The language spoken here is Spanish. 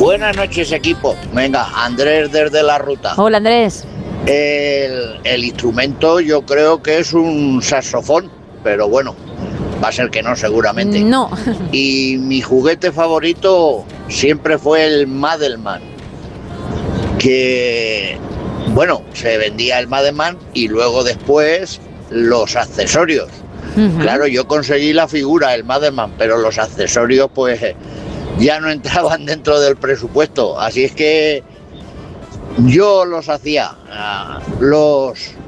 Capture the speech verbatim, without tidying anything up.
Buenas noches, equipo. Venga, Andrés desde la ruta. Hola, Andrés. El, el instrumento yo creo que es un saxofón, pero bueno, va a ser que no, seguramente. No. Y mi juguete favorito siempre fue el Madelman, que, bueno, se vendía el Madelman y luego después los accesorios. Uh-huh. Claro, yo conseguí la figura, el Madelman, pero los accesorios pues ya no entraban dentro del presupuesto, así es que yo los hacía, uh, los,